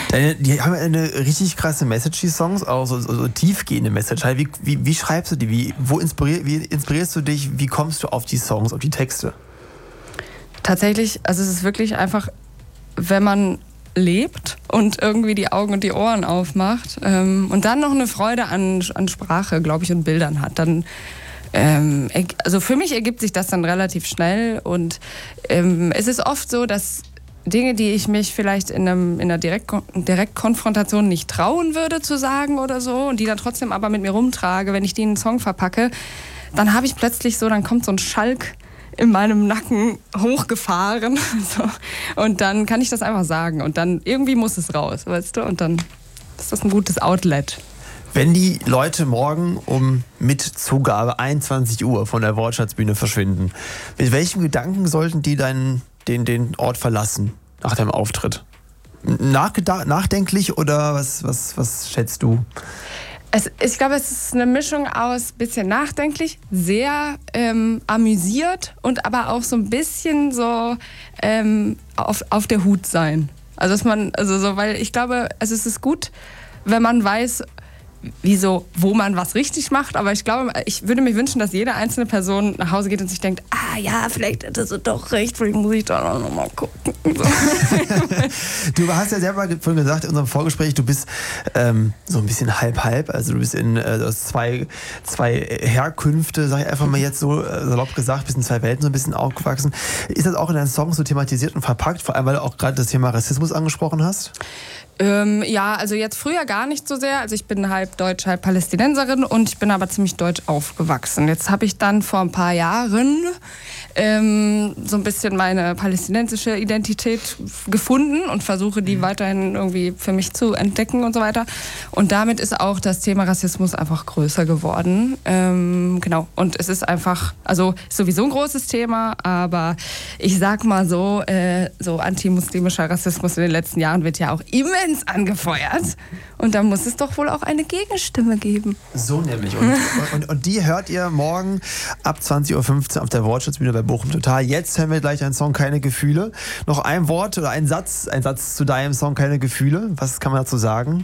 Die haben eine richtig krasse Message, die Songs, auch so tiefgehende Message. Wie schreibst du die? Wie inspirierst du dich? Wie kommst du auf die Songs, auf die Texte? Tatsächlich, also es ist wirklich einfach, wenn man lebt und irgendwie die Augen und die Ohren aufmacht und dann noch eine Freude an Sprache, glaube ich, und Bildern hat, dann also für mich ergibt sich das dann relativ schnell und es ist oft so, dass Dinge, die ich mich vielleicht in einer Direktkonfrontation nicht trauen würde zu sagen oder so und die dann trotzdem aber mit mir rumtrage, wenn ich die in einen Song verpacke, dann habe ich plötzlich so, dann kommt so ein Schalk in meinem Nacken hochgefahren so. Und dann kann ich das einfach sagen und dann irgendwie muss es raus, weißt du, und dann ist das ein gutes Outlet. Wenn die Leute morgen mit Zugabe 21 Uhr von der Wortschatzbühne verschwinden, mit welchem Gedanken sollten die den Ort verlassen nach deinem Auftritt? Nachdenklich oder was schätzt du? Ich glaube, es ist eine Mischung aus bisschen nachdenklich, sehr amüsiert und aber auch so ein bisschen so auf der Hut sein. Also dass man, weil ich glaube, es ist gut, wenn man weiß, wo man was richtig macht, aber ich glaube, ich würde mir wünschen, dass jede einzelne Person nach Hause geht und sich denkt, ja, vielleicht hättest du doch recht, vielleicht muss ich da noch mal gucken. So. Du hast ja selber vorhin gesagt in unserem Vorgespräch, du bist so ein bisschen halb-halb, also du bist aus zwei Herkünfte, sag ich einfach mal jetzt so salopp gesagt, bist in zwei Welten so ein bisschen aufgewachsen. Ist das auch in deinen Songs so thematisiert und verpackt, vor allem, weil du auch gerade das Thema Rassismus angesprochen hast? Ja, also jetzt früher gar nicht so sehr. Also ich bin halb Deutsch, halb Palästinenserin und ich bin aber ziemlich deutsch aufgewachsen. Jetzt habe ich dann vor ein paar Jahren so ein bisschen meine palästinensische Identität gefunden und versuche die weiterhin irgendwie für mich zu entdecken und so weiter. Und damit ist auch das Thema Rassismus einfach größer geworden. Genau. Und es ist einfach, also sowieso ein großes Thema, aber ich sag mal so antimuslimischer Rassismus in den letzten Jahren wird ja auch immens angefeuert. Und da muss es doch wohl auch eine Gegenstimme geben. So nämlich. Und die hört ihr morgen ab 20.15 Uhr auf der Wortschatzbühne bei Bochum Total. Jetzt hören wir gleich einen Song Keine Gefühle. Noch ein Wort oder ein Satz zu deinem Song Keine Gefühle. Was kann man dazu sagen?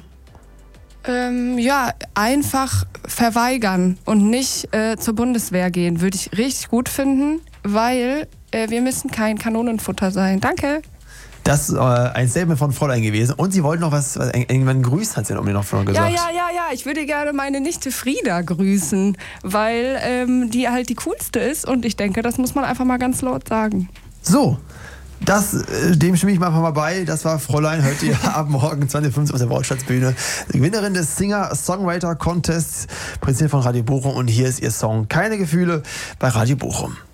Ja, einfach verweigern und nicht zur Bundeswehr gehen. Würde ich richtig gut finden, weil wir müssen kein Kanonenfutter sein. Danke. Das ist ein Statement von Fräulein gewesen. Und sie wollten noch irgendwann grüßen, hat sie mir noch vorhin gesagt. Ja. Ich würde gerne meine Nichte Frieda grüßen, weil die halt die coolste ist. Und ich denke, das muss man einfach mal ganz laut sagen. So, dem stimme ich mal einfach mal bei. Das war Fräulein, hört ihr ab morgen 20.15 Uhr auf der Wortschatzbühne. Gewinnerin des Singer-Songwriter-Contests, präsentiert von Radio Bochum. Und hier ist ihr Song Keine Gefühle bei Radio Bochum.